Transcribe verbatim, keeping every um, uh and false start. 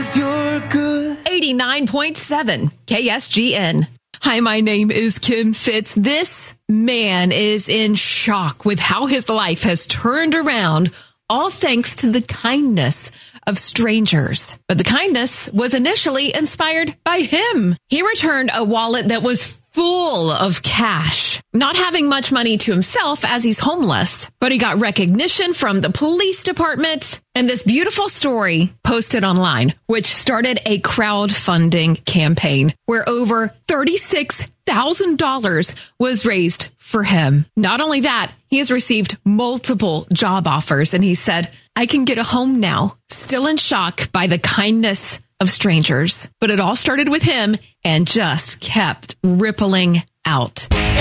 'cause you're good. eighty-nine point seven K S G N. Hi, my name is Kim Fitz. This man is in shock with how his life has turned around, all thanks to the kindness of strangers. But the kindness was initially inspired by him. He returned a wallet that was full of cash, not having much money to himself as he's homeless, but he got recognition from the police department and this beautiful story posted online, which started a crowdfunding campaign where over thirty-six thousand dollars was raised for him. Not only that, he has received multiple job offers, and he said, I can get a home now. Still in shock by the kindness of strangers. But it all started with him and just kept rippling out.